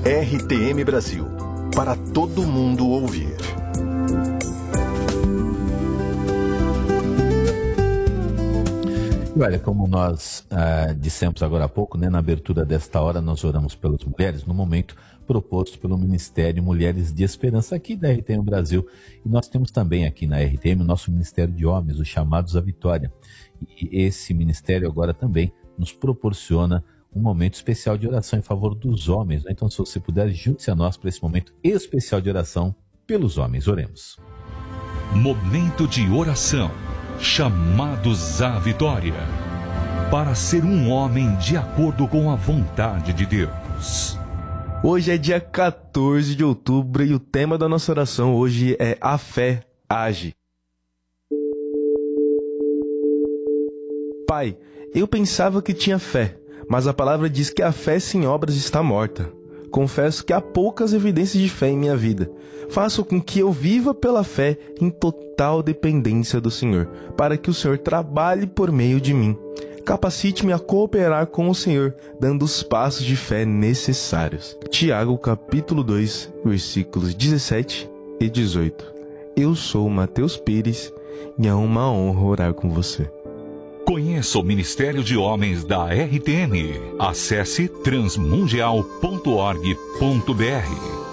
RTM Brasil, para todo mundo ouvir. E olha, como nós dissemos agora há pouco, né, na abertura desta hora, nós oramos pelas mulheres, no momento proposto pelo Ministério Mulheres de Esperança aqui da RTM Brasil. E nós temos também aqui na RTM o nosso Ministério de Homens, os chamados à vitória. E esse ministério agora também nos proporciona um momento especial de oração em favor dos homens, né? Então, se você puder, junte-se a nós para esse momento especial de oração pelos homens. Oremos. Momento de oração. Chamados à vitória, para ser um homem de acordo com a vontade de Deus. Hoje é dia 14 de outubro e o tema da nossa oração hoje é A Fé Age. Pai, eu pensava que tinha fé, mas a palavra diz que a fé sem obras está morta. Confesso que há poucas evidências de fé em minha vida. Faça com que eu viva pela fé em total dependência do Senhor, para que o Senhor trabalhe por meio de mim. Capacite-me a cooperar com o Senhor, dando os passos de fé necessários. Tiago, capítulo 2, versículos 17 e 18. Eu sou Mateus Pires e é uma honra orar com você. Conheça o Ministério de Homens da RTM. Acesse transmundial.org.br.